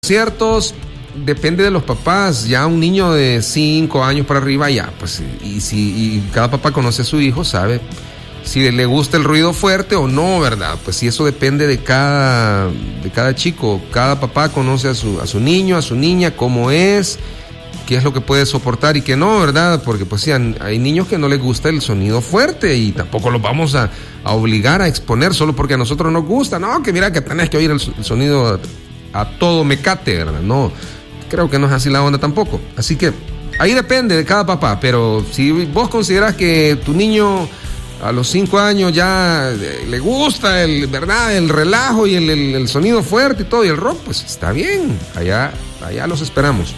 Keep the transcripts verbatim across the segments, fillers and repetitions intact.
Ciertos, depende de los papás. Ya un niño de cinco años para arriba, ya, pues, y si y cada papá conoce a su hijo, sabe si le gusta el ruido fuerte o no, ¿verdad? Pues sí, eso depende de cada, de cada chico. Cada papá conoce a su, a su niño, a su niña, cómo es, qué es lo que puede soportar y qué no, ¿verdad? Porque pues sí, hay niños que no les gusta el sonido fuerte y tampoco los vamos a, a obligar a exponer solo porque a nosotros nos gusta. No, que mira que tenés que oír el, el sonido a todo mecate, ¿verdad? No, creo que no es así la onda tampoco. Así que ahí depende de cada papá, pero si vos considerás que tu niño a los cinco años ya le gusta el, ¿verdad? El relajo y el, el, el sonido fuerte y todo, y el rock, pues está bien, allá, allá los esperamos.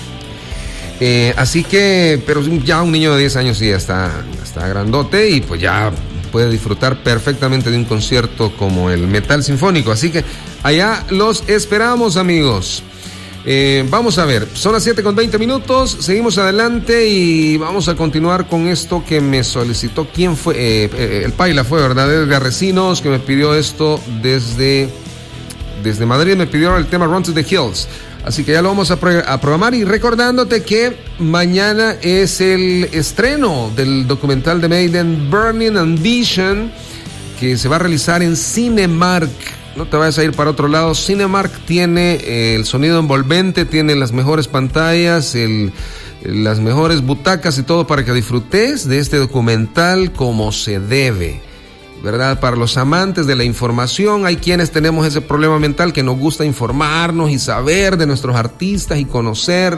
Eh, así que, pero ya un niño de diez años sí ya está, está grandote y pues ya puede disfrutar perfectamente de un concierto como el Metal Sinfónico. Así que allá los esperamos, amigos. Eh, vamos a ver, son las siete con veinte minutos, seguimos adelante y vamos a continuar con esto que me solicitó. ¿Quién fue? Eh, eh, el Paila fue, ¿verdad? Desde Arrecinos, que me pidió esto desde, desde Madrid, me pidió el tema Run to the Hills. Así que ya lo vamos a, pro- a programar y recordándote que mañana es el estreno del documental de Maiden, Burning Ambition, que se va a realizar en Cinemark. No te vayas a ir para otro lado. Cinemark tiene eh, el sonido envolvente, tiene las mejores pantallas, el, las mejores butacas y todo para que disfrutes de este documental como se debe, ¿verdad? Para los amantes de la información, hay quienes tenemos ese problema mental que nos gusta informarnos y saber de nuestros artistas y conocer.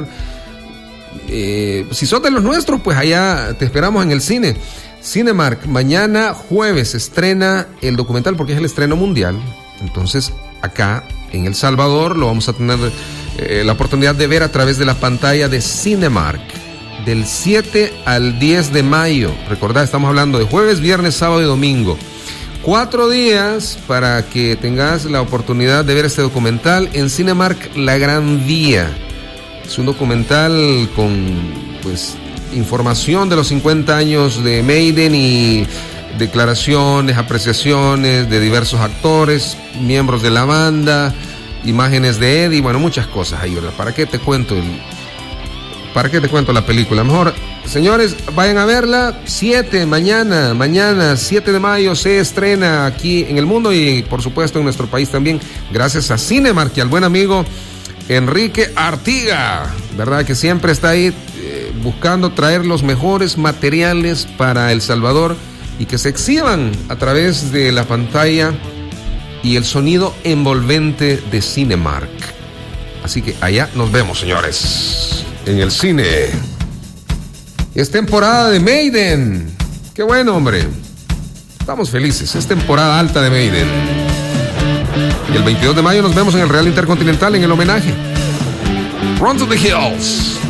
Eh, si sos de los nuestros, pues allá te esperamos en el cine. Cinemark, mañana jueves estrena el documental porque es el estreno mundial. Entonces, acá en El Salvador lo vamos a tener eh, la oportunidad de ver a través de la pantalla de Cinemark. Del siete al diez de mayo. Recordad, estamos hablando de jueves, viernes, sábado y domingo. Cuatro días para que tengas la oportunidad de ver este documental en Cinemark La Gran Vía. Es un documental con, pues, información de los cincuenta años de Maiden y declaraciones, apreciaciones de diversos actores, miembros de la banda, imágenes de Eddie, bueno, muchas cosas ahí, ¿verdad? ¿Para qué te cuento el, para qué te cuento la película? Mejor, señores, vayan a verla. siete, mañana, mañana, siete de mayo se estrena aquí en el mundo y por supuesto en nuestro país también, gracias a Cinemark y al buen amigo Enrique Artiga, ¿verdad? Que siempre está ahí eh, buscando traer los mejores materiales para El Salvador y que se exhiban a través de la pantalla y el sonido envolvente de Cinemark. Así que allá nos vemos, señores, en el cine. Es temporada de Maiden. Qué bueno, hombre. Estamos felices. Es temporada alta de Maiden. Y el veintidós de mayo nos vemos en el Real Intercontinental en el homenaje. Run to the Hills.